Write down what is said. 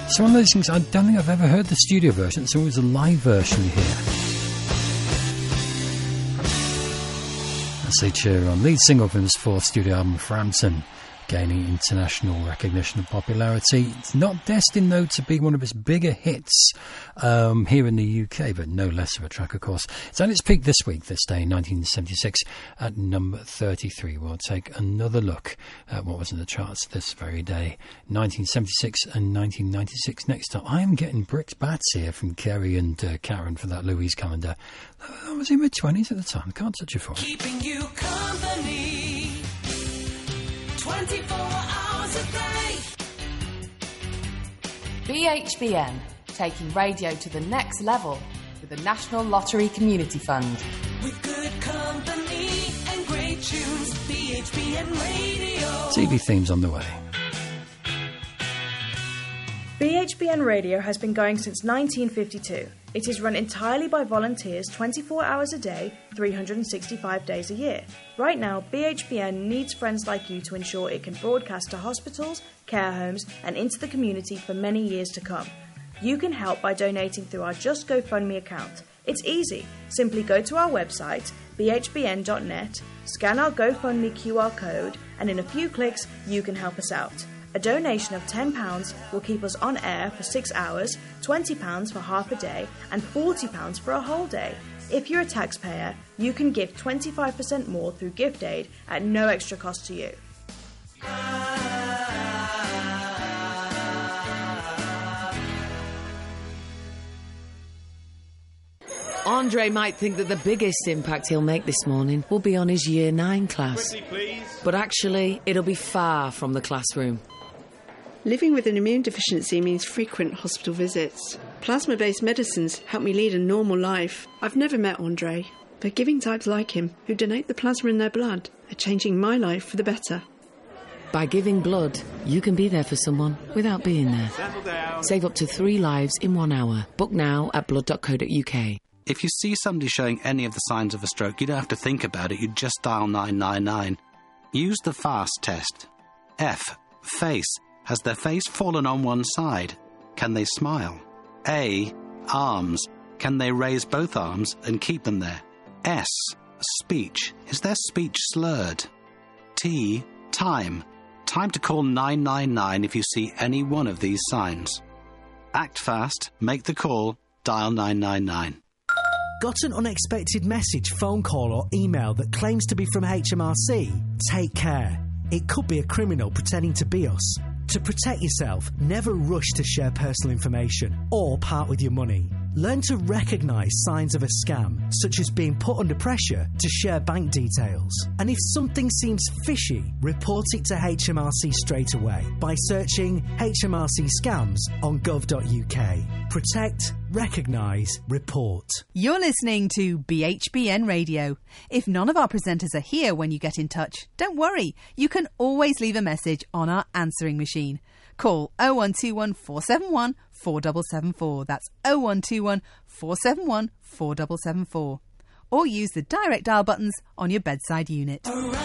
It's one of those things, I don't think I've ever heard the studio version. It's always a live version you hear. That's Ed Sheeran, lead single from his fourth studio album, Frampton, gaining international recognition and popularity. It's not destined, though, to be one of his bigger hits here in the UK, but no less of a track, of course. It's at its peak this week, this day, 1976, at number 33. We'll take another look at what was in the charts this very day, 1976 and 1996. Next up, I am getting brickbats here from Kerry and Karen for that Louise calendar. I was in mid-20s at the time. Can't touch it for me. Keeping you company 24 hours a day. BHBN, taking radio to the next level with the National Lottery Community Fund. With good company and great tunes, BHBN Radio. TV themes on the way. BHBN Radio has been going since 1952. It is run entirely by volunteers 24 hours a day, 365 days a year. Right now, BHBN needs friends like you to ensure it can broadcast to hospitals, care homes, and into the community for many years to come. You can help by donating through our Just GoFundMe account. It's easy. Simply go to our website, bhbn.net, scan our GoFundMe QR code, and in a few clicks, you can help us out. A donation of £10 will keep us on air for 6 hours, £20 for half a day, and £40 for a whole day. If you're a taxpayer, you can give 25% more through gift aid at no extra cost to you. Andre might think that the biggest impact he'll make this morning will be on his Year 9 class. Quickly, please. But actually, it'll be far from the classroom. Living with an immune deficiency means frequent hospital visits. Plasma-based medicines help me lead a normal life. I've never met Andre, but giving types like him who donate the plasma in their blood are changing my life for the better. By giving blood, you can be there for someone without being there. Settle down. Save up to 3 lives in 1 hour. Book now at blood.co.uk. If you see somebody showing any of the signs of a stroke, you don't have to think about it, you just dial 999. Use the FAST test. F. Face. Has their face fallen on one side? Can they smile? A. Arms. Can they raise both arms and keep them there? S. Speech. Is their speech slurred? T. Time. Time to call 999 if you see any one of these signs. Act fast, make the call, dial 999. Got an unexpected message, phone call or email that claims to be from HMRC? Take care. It could be a criminal pretending to be us. To protect yourself, never rush to share personal information or part with your money. Learn to recognise signs of a scam, such as being put under pressure to share bank details. And if something seems fishy, report it to HMRC straight away by searching HMRC scams on gov.uk. Protect, recognise, report. You're listening to BHBN Radio. If none of our presenters are here when you get in touch, don't worry. You can always leave a message on our answering machine. Call 0121 471 4774. That's 0121 471 4774. Or use the direct dial buttons on your bedside unit.